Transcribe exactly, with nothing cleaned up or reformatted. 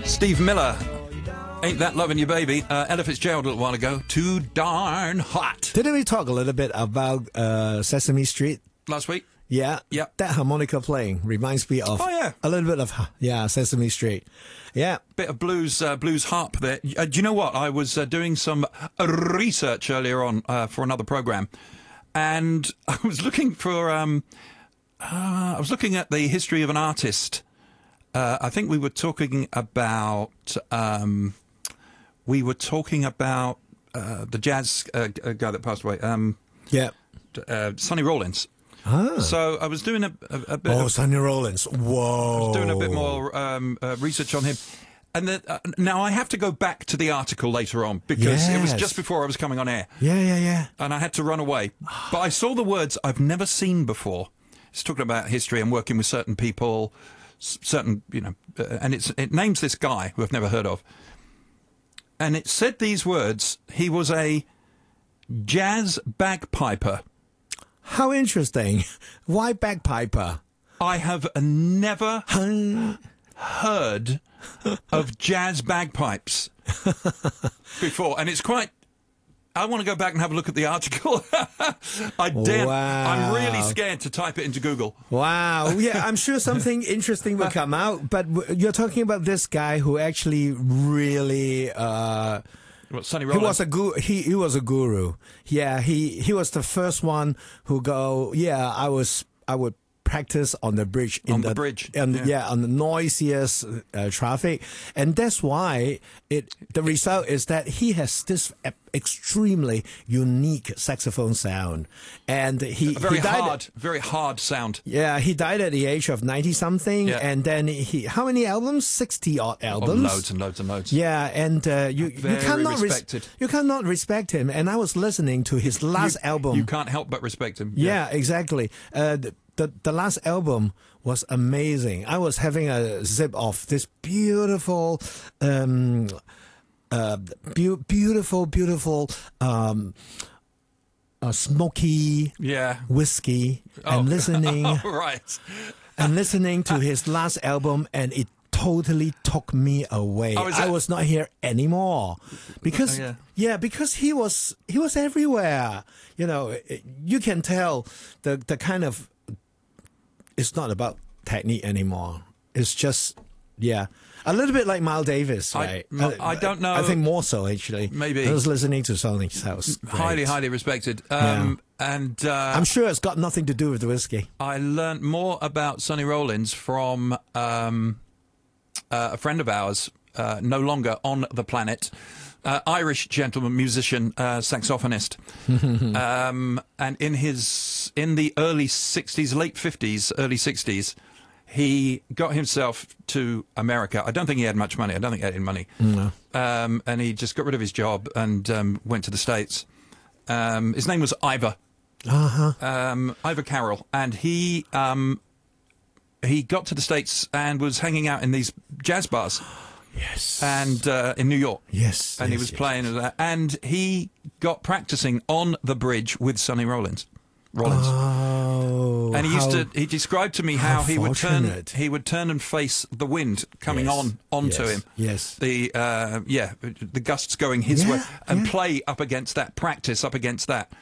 Steve Miller, Ain't That Lovin' You Baby. Uh, Ella Fitzgerald a little while ago, Too Darn Hot. Didn't we talk a little bit about uh, Sesame Street? Last week? Yeah. Yeah. That harmonica playing reminds me of Oh, yeah. a little bit of, yeah, Sesame Street. Yeah. Bit of blues uh, blues harp there. Uh, do you know what? I was uh, doing some research earlier on uh, for another program, and I was looking for, um, uh, I was looking at the history of an artist. Uh, I think we were talking about, um, we were talking about uh, the jazz uh, guy that passed away. Um, Yeah. uh, Sonny Rollins. Ah. So I was doing a, a, a bit Oh, of, Sonny Rollins. Whoa. I was doing a bit more um, uh, research on him. And the, uh, now I have to go back to the article later on because it was Yes. just before I was coming on air. Yeah, yeah, yeah. And I had to run away. But I saw the words I've never seen before. It's talking about history and working with certain people, s- certain, you know, uh, and it's it names this guy who I've never heard of. And it said these words. He was a jazz bagpiper. How interesting. Why bagpiper? I have never Hun. heard of jazz bagpipes before, and it's quite. I want to go back and have a look at the article. I dare. Wow. I'm really scared to type it into Google. Wow. Yeah, I'm sure something interesting will come out. But w- you're talking about this guy who actually really... Uh, What, Sonny He Rollins? was a gu- he he was a guru. Yeah, he he was the first one who go. Yeah, I was I would practice on the bridge in On the bridge, and yeah. yeah. on the noisiest uh, traffic, and that's why it the result is that he has this e- extremely unique saxophone sound, and he a very he died, hard, very hard sound. Yeah, he died at the age of ninety something, Yeah. and then he how many albums? Sixty odd Oh, albums. loads and loads and loads. Yeah, and uh, you you Very cannot res- respected. you cannot respect him. And I was listening to his last you, album. You can't help but respect him. Yeah, exactly. Uh, the, the the last album was amazing. I was having a zip of this beautiful, um, uh, bu- beautiful, beautiful, um, uh, smoky Yeah. whiskey, Oh. and listening Oh, right. and listening to his last album, and it totally took me away. Oh, is I that- was not here anymore because Oh, yeah. yeah, because he was he was everywhere. You know, it- you can tell the the kind of it's not about technique anymore. It's just yeah. A little bit like Miles Davis, I- right? no, I don't know. I think more so, actually. Maybe. I was listening to Sonic House. Highly, highly respected. Um, And uh, I'm sure it's got nothing to do with the whiskey. I learnt more about Sonny Rollins from um, uh, a friend of ours, uh, no longer on the planet, uh, Irish gentleman, musician, uh, saxophonist, um, and in his in the early sixties, late fifties, early sixties, he got himself to America. I don't think he had much money. I don't think he had any money, No. um, and he just got rid of his job and um, went to the States. Um, his name was Ivor. Uh-huh. Um, Ivor Carroll, and he um, he got to the States and was hanging out in these jazz bars Yes. and uh, in New York, yes. and he yes, was yes, playing, yes. uh, and he got practicing on the bridge with Sonny Rollins. Rollins. Oh, And he used how- to. He described to me how how, he would turn. fortunate. He would turn and face the wind coming Yes, on onto yes, him. yes. The uh, yeah, the gusts going his Yeah, way, and yeah. play up against that. Practice up against that.